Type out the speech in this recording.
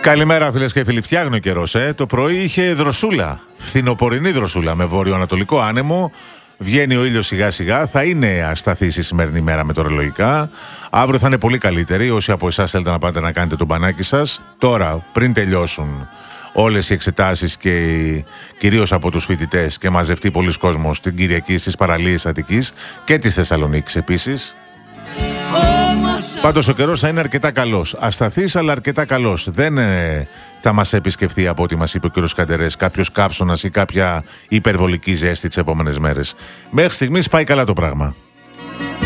Καλημέρα φίλες και φίλοι. Φτιάχνει ο καιρός. Το πρωί είχε δροσούλα, φθινοπορεινή δροσούλα με βορειοανατολικό άνεμο. Βγαίνει ο ήλιος σιγά σιγά. Θα είναι ασταθής η σημερινή μέρα μετεωρολογικά. Αύριο θα είναι πολύ καλύτερη. Όσοι από εσάς θέλετε να πάτε να κάνετε τον μπανάκι σας, τώρα πριν τελειώσουν όλες οι εξετάσεις και κυρίως από τους φοιτητές και μαζευτεί πολλοί κόσμος την Κυριακή στις παραλίες Αττικής και της Θεσσαλονίκης επίσης. Πάντως ο καιρός θα είναι αρκετά καλός. Ασταθής αλλά αρκετά καλός. Δεν θα μας επισκεφθεί, από ό,τι μας είπε ο κ. Καντερές, κάποιος καύσωνας ή κάποια υπερβολική ζέστη τις επόμενες μέρες. Μέχρι στιγμής πάει καλά το πράγμα.